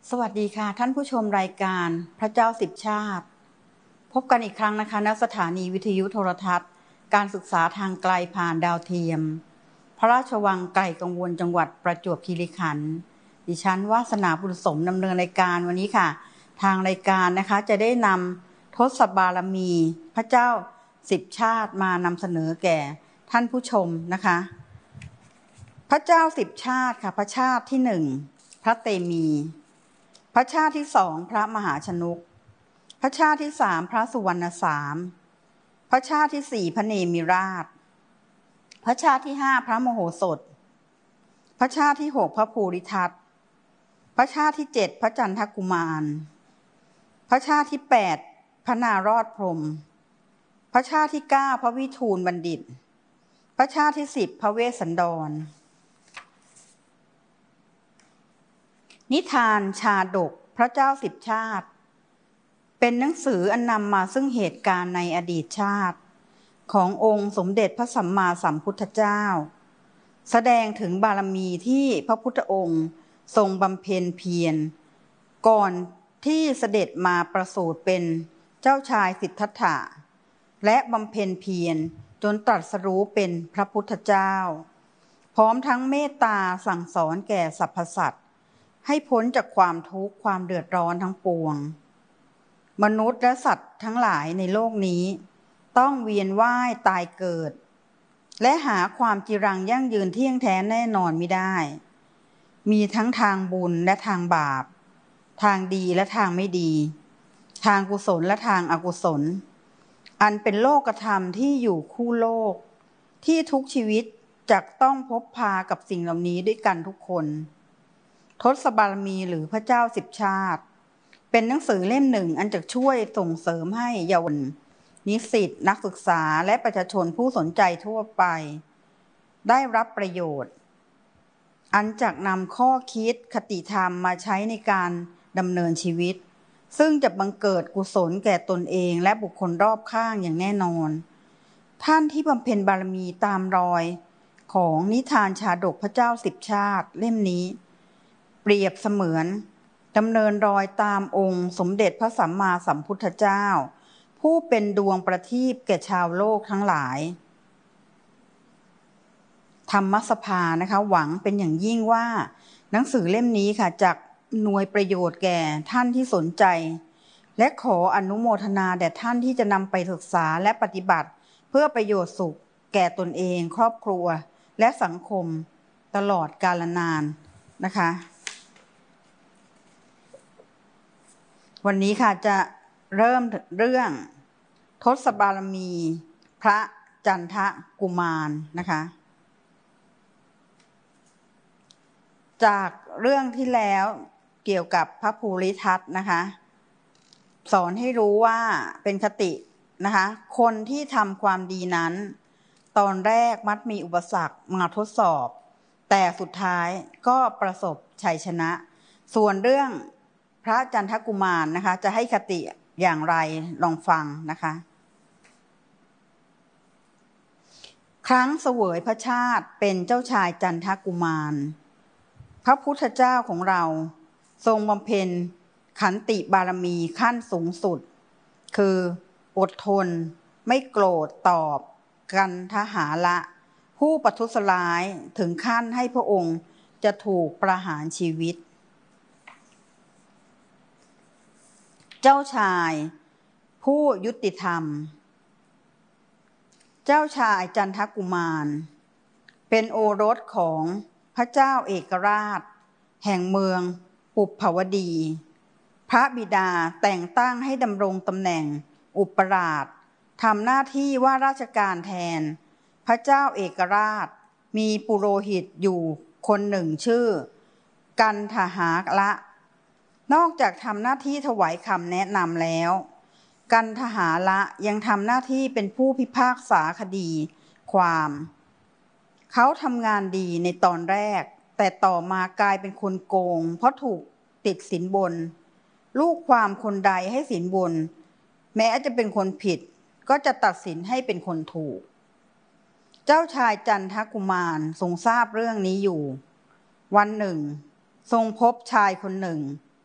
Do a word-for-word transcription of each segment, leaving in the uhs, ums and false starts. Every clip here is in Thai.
สวัสดีค่ะท่านผู้ชมรายการพระเจ้าสิบชาติพบกันอีกครั้งนะคะณสถานีวิทยุโทรทัศน์การศึกษาทางไกลผ่านดาวเทียมพระราชวังไกลกังวลจังหวัดประจวบคีรีขันธ์ดิฉันวาสนาบุญสมดำเนินรายการวันนี้ค่ะทางรายการนะคะจะได้นำทศบารมีพระเจ้าสิบชาติมานำเสนอแก่ท่านผู้ชมนะคะพระเจ้าสิบชาติค่ะพระชาติที่หนึ่งพระเตมีพระชาติที่สองพระมหาชนกพระชาติที่สามพระสุวรรณสามพระชาติที่สี่พระเนมิราชพระชาติที่ห้าพระมโหสถพระชาติที่หกพระภูริทัตพระชาติที่เจ็ดพระจันทกุมารพระชาติที่แปดพระนารอดพรหมพระชาติที่เก้าพระวิทูลบัณฑิตพระชาติที่สิบพระเวสสันดรนิทานชาดกพระเจ้าสิบชาติเป็นหนังสืออันนำมาซึ่งเหตุการณ์ในอดีตชาติขององค์สมเด็จพระสัมมาสัมพุทธเจ้าแสดงถึงบารมีที่พระพุทธองค์ทรงบำเพ็ญเพียรก่อนที่เสด็จมาประสูติเป็นเจ้าชายสิทธัตถะและบำเพ็ญเพียรจนตรัสรู้เป็นพระพุทธเจ้าพร้อมทั้งเมตตาสั่งสอนแก่สรรพสัตว์ให้พ้นจากความทุกข์ความเดือดร้อนทั้งปวงมนุษย์และสัตว์ทั้งหลายในโลกนี้ต้องเวียนว่ายตายเกิดและหาความจีรังยั่งยืนเที่ยงแท้แน่นอนไม่ได้มีทั้งทางบุญและทางบาปทางดีและทางไม่ดีทางกุศลและทางอกุศลอันเป็นโลกธรรมที่อยู่คู่โลกที่ทุกชีวิตจะต้องพบพากับสิ่งเหล่านี้ด้วยกันทุกคนทศบารมีหรือพระเจ้าสิบชาติเป็นหนังสือเล่มหนึ่งอันจะช่วยส่งเสริมให้เยาวชนนิสิตนักศึกษาและประชาชนผู้สนใจทั่วไปได้รับประโยชน์อันจะนำข้อคิดคติธรรมมาใช้ในการดำเนินชีวิตซึ่งจะบังเกิดกุศลแก่ตนเองและบุคคลรอบข้างอย่างแน่นอนท่านที่บำเพ็ญบารมีตามรอยของนิทานชาดกพระเจ้าสิบชาติเล่มนี้เปรียบเสมือนดำเนินรอยตามองค์สมเด็จพระสัมมาสัมพุทธเจ้าผู้เป็นดวงประทีปแก่ชาวโลกทั้งหลายธรรมสภานะคะหวังเป็นอย่างยิ่งว่าหนังสือเล่มนี้ค่ะจะหน่วยประโยชน์แก่ท่านที่สนใจและขออนุโมทนาแด่ท่านที่จะนำไปศึกษาและปฏิบัติเพื่อประโยชน์สุขแก่ตนเองครอบครัวและสังคมตลอดกาลนานนะคะวันนี้ค่ะจะเริ่มเรื่องทศบารมีพระจันทกุมารนะคะจากเรื่องที่แล้วเกี่ยวกับพระภูริทัตนะคะสอนให้รู้ว่าเป็นคตินะคะคนที่ทำความดีนั้นตอนแรกมักมีอุปสรรคมาทดสอบแต่สุดท้ายก็ประสบชัยชนะส่วนเรื่องพระจันทกุมารนะคะจะให้คติอย่างไรลองฟังนะคะครั้งเสวยพระชาติเป็นเจ้าชายจันทกุมารพระพุทธเจ้าของเราทรงบำเพ็ญขันติบารมีขั้นสูงสุดคืออดทนไม่โกรธตอบกันทหาละผู้ประทุษร้ายถึงขั้นให้พระองค์จะถูกประหารชีวิตเจ้าชายผู้ยุติธรรมเจ้าชายจันทกุมารเป็นโอรสของพระเจ้าเอกราชแห่งเมืองปุปภวดีพระบิดาแต่งตั้งให้ดำรงตำแหน่งอุปราชทำหน้าที่ว่าราชการแทนพระเจ้าเอกราชมีปุโรหิตอยู่คนหนึ่งชื่อกันทหาละนอกจากทำหน้าที่ถวายคำแนะนำแล้วกันทหาละยังทำหน้าที่เป็นผู้พิพากษาคดีความเขาทำงานดีในตอนแรกแต่ต่อมากลายเป็นคนโกงเพราะถูกติดสินบนลูกความคนใดให้สินบนแม้จะเป็นคนผิดก็จะตัดสินให้เป็นคนถูกเจ้าชายจันทกุมารทรงทราบเรื่องนี้อยู่วันหนึ่งทรงพบชายคนหนึ่ง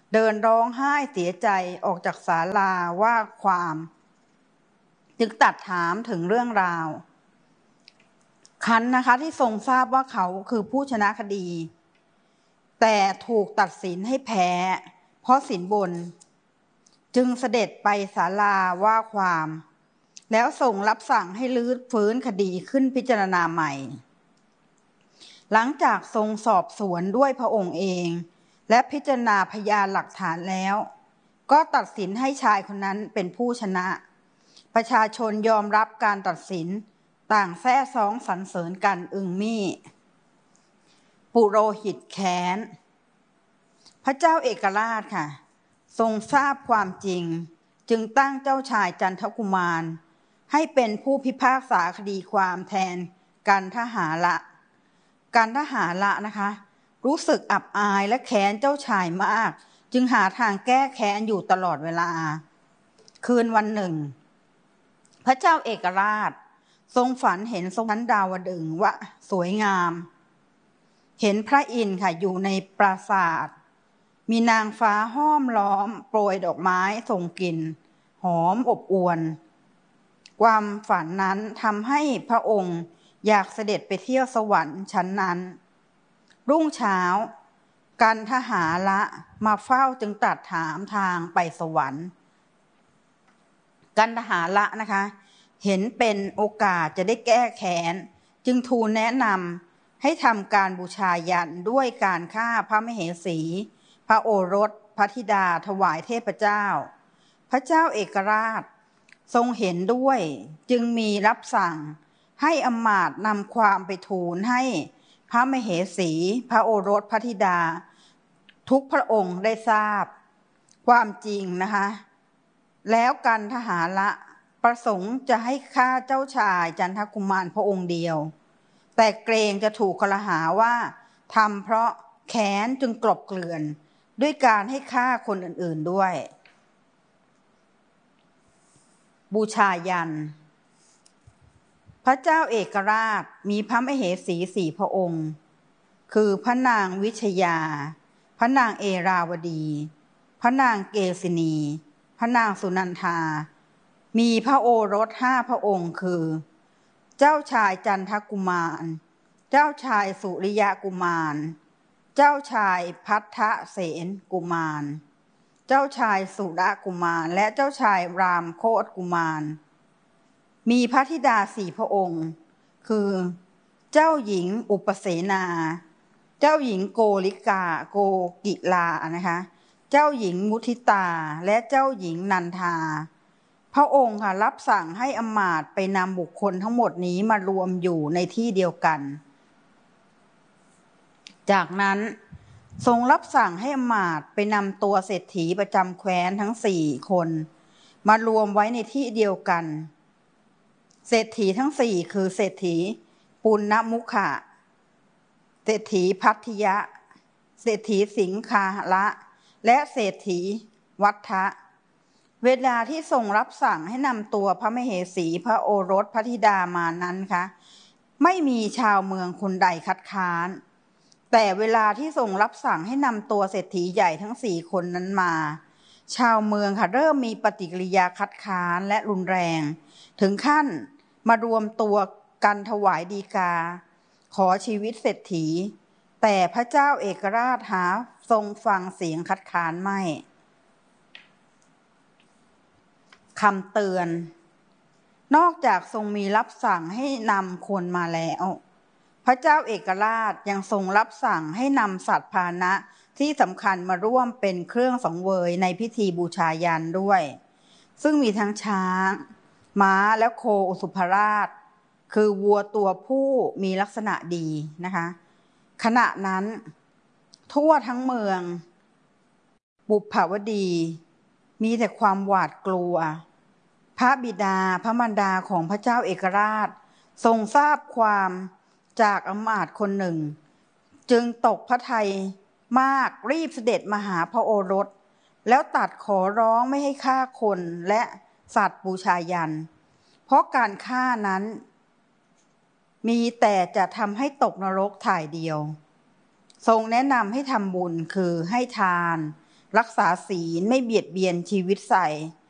เดินร้องไห้เสียใจออกจากศาลาว่าความจึงตัดถามถึงเรื่องราวคันนะคะที่ทรงทราบว่าเขาคือผู้ชนะคดีแต่ถูกตัดสินให้แพ้เพราะสินบนจึงเสด็จไปศาลาว่าความแล้วส่งรับสั่งให้รื้อฟื้นคดีขึ้นพิจารณาใหม่หลังจากทรงสอบสวนด้วยพระองค์เองและพิจารณาพยานหลักฐานแล้วก็ตัดสินให้ชายคนนั้นเป็นผู้ชนะประชาชนยอมรับการตัดสินต่างแซ่ซ้องสรรเสริญกันอึงมี่ปุโรหิตแค้นพระเจ้าเอกราชค่ะทรงทราบความจริงจึงตั้งเจ้าชายจันทกุมารให้เป็นผู้พิพากษาคดีความแทนกันทหาละกันทหาละนะคะรู้สึกอับอายและแค้นเจ้าชายมากจึงหาทางแก้แค้นอยู่ตลอดเวลาคืนวันหนึ่งพระเจ้าเอกราชทรงฝันเห็นสวรรค์ดาวดึงส์ว่าสวยงามเห็นพระอินทร์ค่ะอยู่ในปราสาทมีนางฟ้าห้อมล้อมโปรยดอกไม้ส่งกลิ่นหอมอบอวลความฝันนั้นทำให้พระองค์อยากเสด็จไปเที่ยวสวรรค์ชั้นนั้นรุ่งเช้ากันทหาละมาเฝ้าจึงตรัสถามทางไปสวรรค์กันทหาละนะคะเห็นเป็นโอกาสจะได้แก้แค้นจึงทูลแนะนำให้ทำการบูชายันด้วยการฆ่าพระมเหสีพระโอรสพระธิดาถวายเทพเจ้าพระเจ้าเอกราชทรงเห็นด้วยจึงมีรับสั่งให้อำมาตย์นำความไปทูลให้พระมเหสีพระโอรสพระธิดาทุกพระองค์ได้ทราบความจริงนะคะแล้วกันทหาละประสงค์จะให้ฆ่าเจ้าชายจันทกุมารพระองค์เดียวแต่เกรงจะถูกกล่าวหาว่าทำเพราะแค้นจึงกลบเกลื่อนด้วยการให้ฆ่าคนอื่นๆด้วยบูชายันพระเจ้าเอกราชมีพระมเหสีสี่พระองค์คือพระนางวิชยาพระนางเอราวดีพระนางเกษินีพระนางสุนันทามีพระโอรสห้าพระองค์คือเจ้าชายจันทกุมารเจ้าชายสุริยกุมารเจ้าชายพัทธเสนกุมารเจ้าชายสุรกุมารและเจ้าชายรามโคตกุมารมีพระธิดาสี่พระองค์คือเจ้าหญิงอุปเสนาเจ้าหญิงโกลิกาโกกิลานะคะเจ้าหญิงมุทิตาและเจ้าหญิงนันทาพระองค์ค่ะรับสั่งให้อำมาตย์ไปนำบุคคลทั้งหมดนี้มารวมอยู่ในที่เดียวกันจากนั้นทรงรับสั่งให้อำมาตย์ไปนำตัวเศรษฐีประจำแคว้นทั้งสี่คนมารวมไว้ในที่เดียวกันเศรษฐีทั้งสี่คือเศรษฐีปุณณมุขะเศรษฐีพัทยะเศรษฐีสิงคาละและเศรษฐีวัฏทะเวลาที่ทรงรับสั่งให้นำตัวพระมเหสีพระโอรสพระธิดามานั้นคะไม่มีชาวเมืองคนใดคัดค้านแต่เวลาที่ทรงรับสั่งให้นำตัวเศรษฐีใหญ่ทั้งสี่คนนั้นมาชาวเมืองค่ะเริ่มมีปฏิกิริยาคัดค้านและรุนแรงถึงขั้นมารวมตัวกันถวายฎีกาขอชีวิตเศรษฐีแต่พระเจ้าเอกราชหาทรงฟังเสียงคัดค้านไม่คำเตือนนอกจากทรงมีรับสั่งให้นำคนมาแล้วพระเจ้าเอกราชยังทรงรับสั่งให้นำสัตว์พาหนะที่สำคัญมาร่วมเป็นเครื่องสังเวยในพิธีบูชายันด้วยซึ่งมีทั้งช้างม้าและโคอุสุภราชคือวัวตัวผู้มีลักษณะดีนะคะขณะนั้นทั่วทั้งเมืองบุพภาวดีมีแต่ความหวาดกลัวพระบิดาพระมารดาของพระเจ้าเอกราชทรงทราบความจากอมาตย์คนหนึ่งจึงตกพระทัยมากรีบเสด็จมาหาพระโอรสแล้วตรัสขอร้องไม่ให้ฆ่าคนและสัตว์บูชายันเพราะการฆ่านั้นมีแต่จะทำให้ตกนรกถ่ายเดียวทรงแนะนำให้ทำบุญคือให้ทานรักษาศีลไม่เบียดเบียนชีวิตใส่